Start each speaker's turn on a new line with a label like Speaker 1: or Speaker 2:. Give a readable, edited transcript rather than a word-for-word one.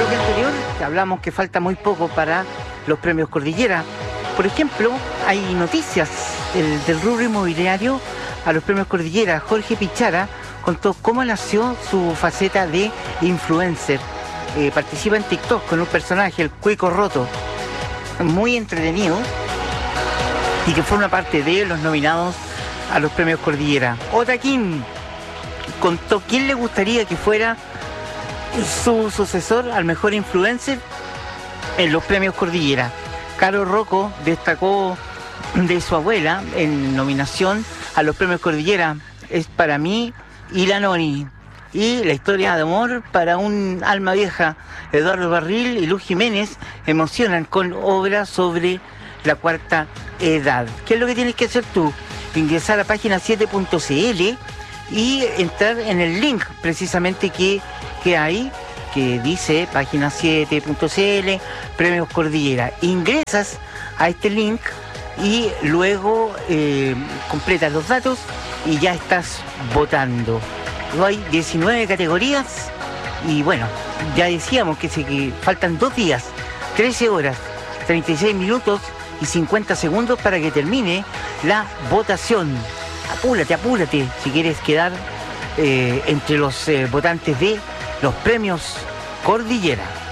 Speaker 1: bloque anterior hablamos que falta muy poco para los premios Cordillera. Por ejemplo, hay noticias del rubro inmobiliario a los premios Cordillera. Jorge Pichara contó cómo nació su faceta de influencer. Participa en TikTok con un personaje, el Cuico Roto, muy entretenido, y que forma parte de los nominados a los premios Cordillera. Otaquín contó quién le gustaría que fuera su sucesor al mejor influencer en los premios Cordillera. Caro Rocco destacó de su abuela en nominación a los premios Cordillera. Es para mí y la Noni. Y la historia de amor para un alma vieja. Eduardo Barril y Luz Jiménez emocionan con obras sobre la cuarta edad. ¿Qué es lo que tienes que hacer tú? Ingresar a página 7.cl y entrar en el link precisamente que hay, que dice página 7.cl, Premios Cordillera. Ingresas a este link y luego completas los datos y ya estás votando. Hay 19 categorías y bueno, ya decíamos que faltan 2 días, 13 horas, 36 minutos y 50 segundos para que termine la votación. Apúrate si quieres quedar entre los votantes de los premios Cordillera.